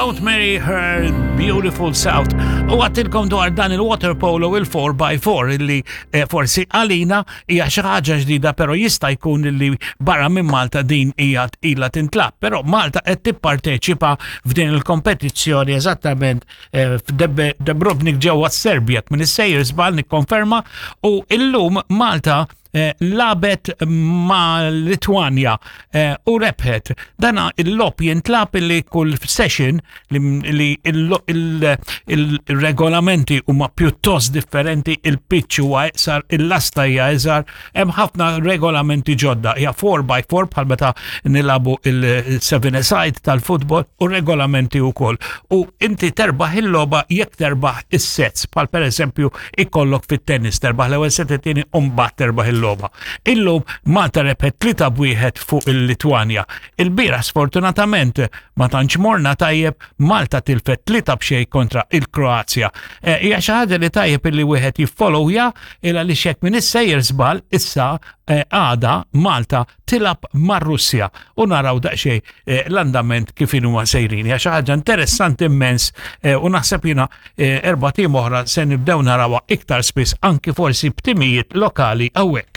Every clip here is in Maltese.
Don't Marry Her Beautiful South. U għattilkom dwar dan il-water polo il-4x4 illi forsi għalina hija xi ħaġa ġdida, però jista' jkun illi barra minn Malta din hija ilha tintlab, però Malta qed tipparteċipa f'din il-kompetizzjoni eżattament f'Dubrovnik ġewwa Serbja minn is-sejjer żball nikkonferma u illum Malta labet ma' Litwanja u rebħet. Dana il-lob jintlab li kull session li il-regolamenti huma pjuttost differenti, il-pitch huwa iqsar, il-lasta hija iżgħar, hemm ħafna regolamenti ġodda. Hija 4x4 bħal meta nilabu il-7-a-side tal-futbol u regolamenti wkoll. U inti terbaħ il-logħba jekk terbaħ is-sets, bħal pereżempju ikollok fit-tennis terbaħ l-ewwel set it-tieni u mbagħad terbaħ il-logħba. Illum Malta rebħet 3-1 fuq il-Litwanja. Il-bira sfortunatament ma tantx morna tajjeb, Malta tilfet 3-0 kontra il-Kroazja. Hija xi ħaġa li tajjeb illi wieħed jiffollowja il għaliex hekk minn is-sejjer żball issa għada Malta tilab mar-Russja u naraw daqsxejn l-andament kif huma sejrin. Hija xi ħaġa interessanti immens u naħseb jiena 4 tim oħra se nibdew narawha iktar spiss anki forsi b'timijiet lokali hawnhekk.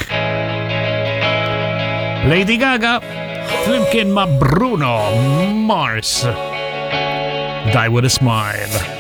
Lady Gaga flimkien ma' Bruno Mars. Die with a Smile.